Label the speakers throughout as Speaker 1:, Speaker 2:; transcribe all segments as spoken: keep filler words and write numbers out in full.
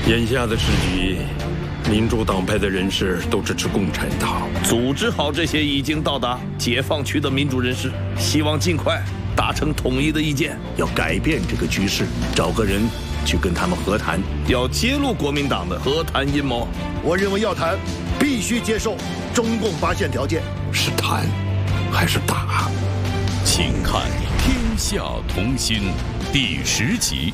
Speaker 1: 眼下的时局，民主党派的人士都支持共产党，
Speaker 2: 组织好这些已经到达解放区的民主人士，希望尽快达成统一的意见。
Speaker 3: 要改变这个局势，找个人去跟他们和谈，
Speaker 2: 要揭露国民党的和谈阴谋。
Speaker 4: 我认为要谈，必须接受中共八项条件。
Speaker 1: 是谈还是打？
Speaker 5: 请看《天下同心》第十集。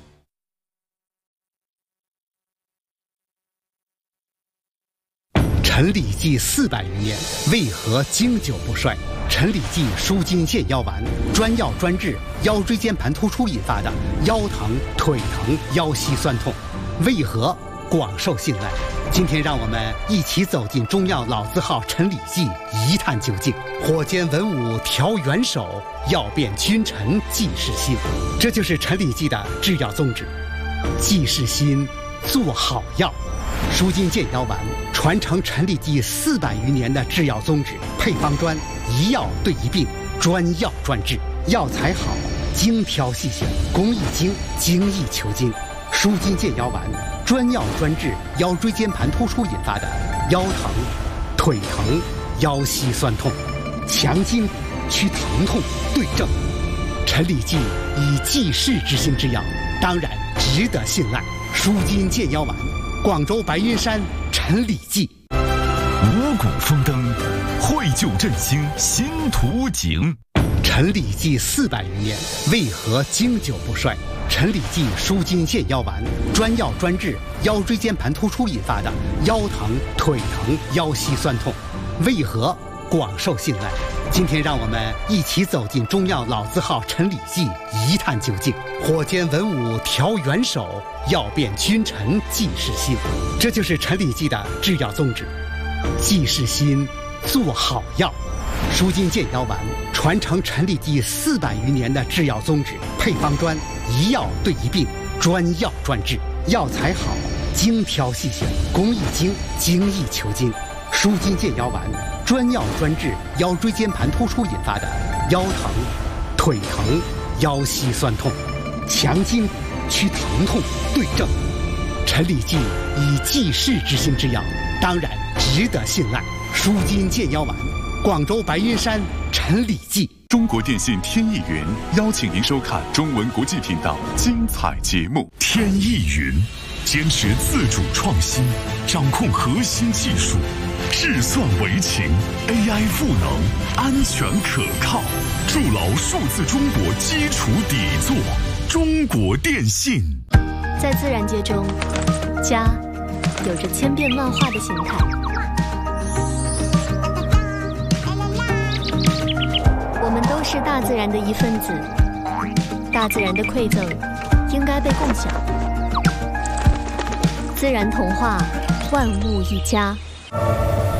Speaker 6: 陈李济四百余年，为何经久不衰？陈李济舒筋健腰丸，专药专治腰椎间盘突出引发的腰疼、腿疼、腰膝酸痛，为何广受信赖？今天让我们一起走进中药老字号陈李济，一探究竟。火煎文武调元首，药变君臣济世心。这就是陈李济的制药宗旨：济世心，做好药。舒筋健腰丸传承陈李济四百余年的制药宗旨，配方专，一药对一病，专药专治，药材好，精挑细选，工艺精，精益求精。舒筋健腰丸专药专治腰椎间盘突出引发的腰疼、腿疼、腰膝酸痛，强筋祛疼痛，对症。陈李济以济世之心之药，当然值得信赖。舒筋健腰丸，广州白云山陈李济。
Speaker 5: 五谷丰登，绘就振兴新图景。
Speaker 6: 陈李济四百余年，为何经久不衰？陈李济舒筋健腰丸，专药专治腰椎间盘突出引发的腰疼、腿疼、腰膝酸痛，为何广受信赖？今天让我们一起走进中药老字号陈李济，一探究竟。火煎文武调元首，药变君臣济世心。这就是陈李济的制药宗旨：济世心，做好药。舒筋健腰丸传承陈李济四百余年的制药宗旨，配方专，一药对一病，专药专治，药材好，精挑细选，工艺精，精益求精。舒筋健腰丸专药专治腰椎间盘突出引发的腰疼、腿疼、腰膝酸痛，强筋祛疼痛，对症。陈李济以济世之心之药，当然值得信赖。舒筋健腰丸，广州白云山陈李济。
Speaker 7: 中国电信天翼云邀请您收看中文国际频道精彩节目。
Speaker 5: 天翼云坚持自主创新，掌控核心技术，智算为情 ，A I 赋能，安全可靠，筑牢数字中国基础底座。中国电信。
Speaker 8: 在自然界中，家有着千变万化的形态。我们都是大自然的一份子，大自然的馈赠应该被共享。自然童话，万物一家。